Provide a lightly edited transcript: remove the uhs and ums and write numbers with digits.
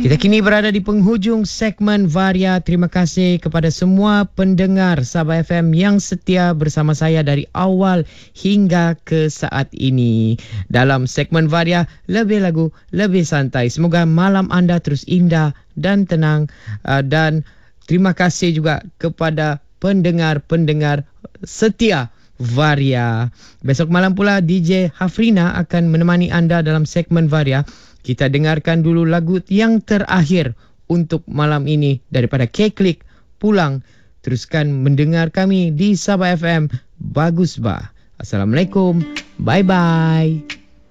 Kita kini berada di penghujung segmen Varia. Terima kasih kepada semua pendengar Sabah FM yang setia bersama saya dari awal hingga ke saat ini. Dalam segmen Varia, lebih lagu, lebih santai. Semoga malam anda terus indah dan tenang. Dan terima kasih juga kepada pendengar-pendengar setia Varia. Besok malam pula DJ Hafrina akan menemani anda dalam segmen Varia. Kita dengarkan dulu lagu yang terakhir untuk malam ini daripada K-Click, Pulang. Teruskan mendengar kami di Sabah FM. Bagus bah. Assalamualaikum. Bye-bye.